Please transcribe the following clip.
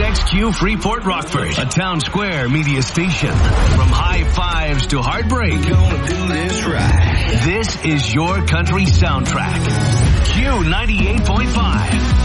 KXXQ Freeport Rockford, a Town Square media station. From high fives to heartbreak. Gonna do this right. This is your country soundtrack. Q 98.5.